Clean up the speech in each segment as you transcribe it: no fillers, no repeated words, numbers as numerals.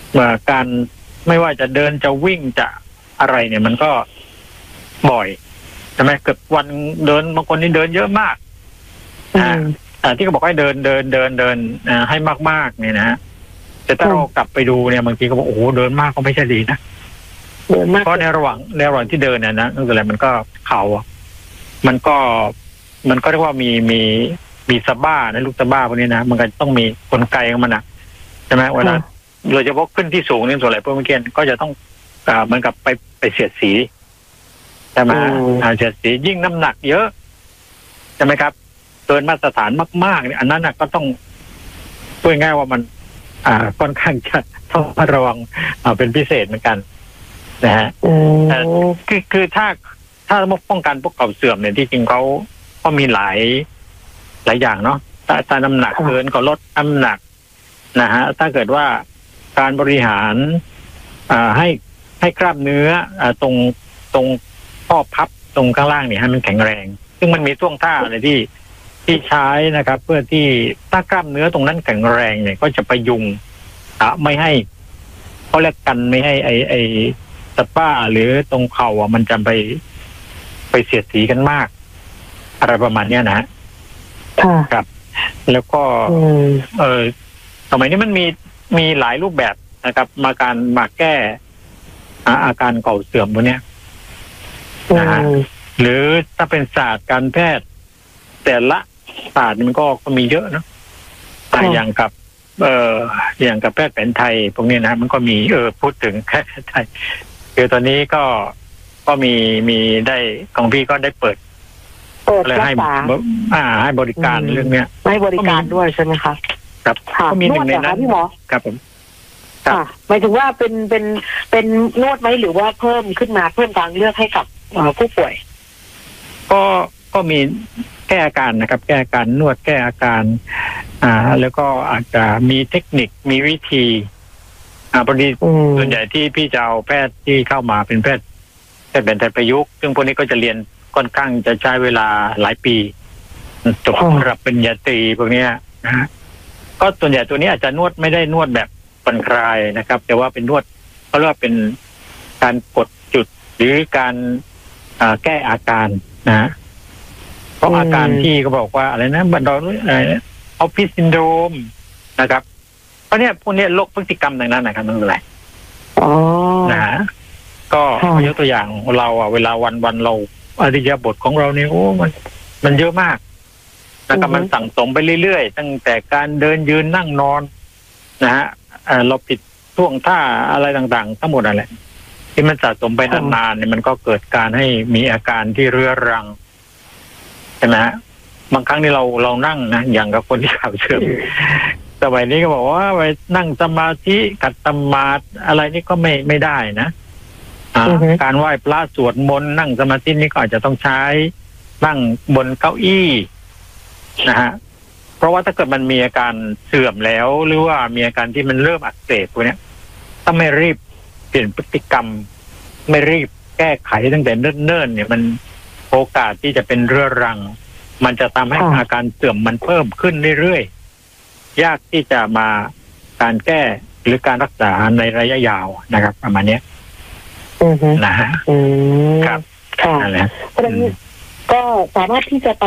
การไม่ว่าจะเดินจะวิ่งจะอะไรเนี่ยมันก็บ่อยใช่ไหมเกือบวันเดินบางคนนี่เดินเยอะมากที่เขาบอกให้เดินให้มากๆเนี่ยนะแต่ถ้าเรากลับไปดูเนี่ยบางทีก็บอกโอ้โหเดินมากก็ไม่ใช่ดีนะเพราะในระหว่างที่เดินเนี่ยนะนั่นคืออะไรมันก็เขามันก็เรียกว่ามีสะบ้านะลูกสะบ้าพวกนี้นะมันก็ต้องมีกลไกของมันนะใช่ไหมเวลาโดยเฉพาะขึ้นที่สูงนี่ส่วนใหญ่พวกเมื่อกี้ก็จะต้องเหมือนกับไปเสียดสีใช่ไหมเสียดสียิ่งน้ำหนักเยอะใช่ไหมครับเกินมาตรฐานมากๆเนี่ยอันนั้นก็ต้องพูดง่ายว่ามันค่อนข้างจะต้องระวังเป็นพิเศษเหมือนกันนะฮะคือถ้าป้องกันพวกเข่าเสื่อมเนี่ยที่จริงเขาก็มีหลายอย่างเนาะถ้าน้ำหนักเกินก็ลดน้ำหนักนะฮะถ้าเกิดว่าการบริหารให้กล้ามเนื้อตรงข้อพับตรงข้างล่างเนี่ยให้มันแข็งแรงซึ่งมันมีท่วงท่าอะไรที่ใช้นะครับเพื่อที่ถ้ากล้ามเนื้อตรงนั้นแข็งแรงเนี่ยก็จะประยุงไม่ให้เขาเรียกกันไม่ให้ไอสะบ้าหรือตรงเข่ามันจะไปเสียดสีกันมากอะไรประมาณนี้นะครับแล้วก็สมัยนี้มันมีหลายรูปแบบนะครับมาแก้อาการเข่าเสื่อมพวกนี้นะฮะหรือถ้าเป็นศาสตร์การแพทย์แต่ละศาสตร์มันก็มีเยอะเนาะอย่างกับแพทย์แผนไทยพวกนี้นะมันก็มีพูดถึงแพทย์ไทยคือตอนนี้ก็มีได้ของพี่ก็ได้เปิดเลยให้บริการเรื่องเนี้ยให้บริการด้วยใช่ไหมคะครับก็มีหนึ่งในนั้นพี่หมอครับผมหมายถึงว่าเป็นนวดไหมหรือว่าเพิ่มขึ้นมาเพิ่มทางเลือกให้กับผู้ป่วยก็มีแก้อาการนะครับแก้อาการนวดแก้อาการแล้วก็อาจจะมีเทคนิคมีวิธีพอดีส่วนใหญ่ที่พี่จะเอาแพทย์ที่เข้ามาเป็นแพทย์แผนไทยประยุกต์ซึ่งพวกนี้ก็จะเรียนค่อนข้างจะใช้เวลาหลายปีจบระดับปริญญาตรีพวกนี้นะฮะก็ส่วนใหญ่ตัวนี้อาจจะนวดไม่ได้นวดแบบผ่อนคลายนะครับแต่ว่าเป็นนวดเขาเรียกว่าเป็นการกดจุดหรือการแก้อาการนะเพราะอาการที่เขาบอกว่าอะไรนะบันดอลอะไรออฟฟิศซินโดรมนะครับเพราะเนี่ยพวกนี้โรคพฤติกรรมต่างนั้นนะครับนั่นแหละนะก็ยกตัวอย่างเราเวลาวันเราอริยบทของเราเนี่ยโอ้มันเยอะมากนะครับมันสั่งสมไปเรื่อยๆตั้งแต่การเดินยืนนั่งนอนนะฮะเราผิดท่วงท่าอะไรต่างๆทั้งหมดนั่นแหละที่มันสะสมไปนานๆเนี่ยมันก็เกิดการให้มีอาการที่เรื้อรังใช่ไหมบางครั้งที่เรานั่งนะอย่างกับคนที่เข่าเสื่อมสมัยนี้ก็บอกว่าไปนั่งสมาธิขัดสมาธิอะไรนี่ก็ไม่ได้นะการไหว้พระสวดมนต์นั่งสมาธินี่ก็อาจจะต้องใช้นั่งบนเก้าอี้นะฮะเพราะว่าถ้าเกิดมันมีอาการเสื่อมแล้วหรือว่ามีอาการที่มันเริ่มอักเสบพวกนี้ถ้าไม่รีบเปลี่ยนพฤติกรรมไม่รีบแก้ไขตั้งแต่เนิ่นๆเนี่ยมันโอกาสที่จะเป็นเรื้อรังมันจะทำให้อาการเสื่อมมันเพิ่มขึ้นเรื่อยๆยากที่จะมาการแก้หรือการรักษาในระยะยาวนะครับประมาณนี้นะฮะครับนั่นแหละก็สามารถที่จะไป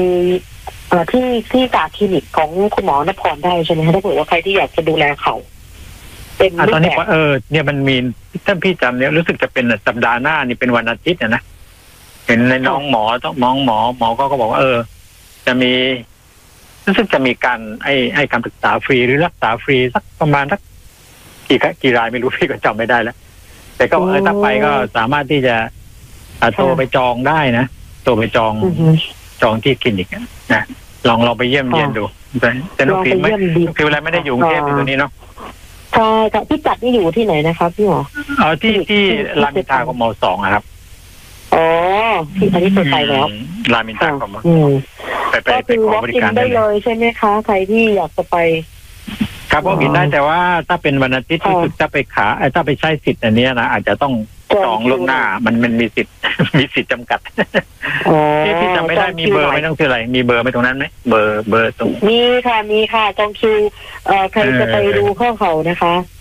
ที่ศาสตร์คลินิกของคุณหมอนพรได้ใช่ไหมคะถ้าเกิดว่าใครที่อยากจะดูแลเขาเป็นตอนนี้เนี่ยมันมีท่านพี่จำเนี่ยรู้สึกจะเป็นสัปดาห์หน้านี่เป็นวันอาทิตย์นะเห็นในน้องหมอก็บอกว่าจะมีรู้สึกจะมีการให้คำปรึกษาฟรีหรือรักษาฟรีสักประมาณสักกี่รายไม่รู้พี่ก็จำไม่ได้แล้วแต่ก็ถ้าไปก็สามารถที่จะโทรไปจองได้นะโทรไปจองที่คลินิกนะลองไปเยี่ยมเยียนดูแต่น้องฟิล์มคือเวลาไม่ได้อยู่กรุงเทพอยู่ตัวนี้เนาะใช่ค่ะพี่จัดนี่อยู่ที่ไหนนะครับพี่หมอที่รามอินทรากม.2ครับอ๋อที่อันนี้เปิดไปแล้วรามอินทรากม.ไปขอบริการได้เลยใช่ไหมคะใครที่อยากจะไปครับก็กินได้แต่ว่าถ้าเป็นวันอาทิตย์ที่สุดถ้าไปใช้สิทธิ์อันนี้นะอาจจะต้องจองล่วงหน้ามันมีสิทธิ์จำกัดที่จำไม่ได้มีเบอร์ไม่ต้องคืออะไรมีเบอร์ไหมตรงนั้นไหมเบอร์ตรงมีค่ะจองคิวใครจะไปดูข้อเขานะคะ